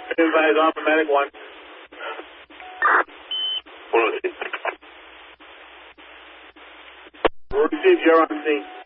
Advise on medic 1. 106. We'll receive, you're on scene.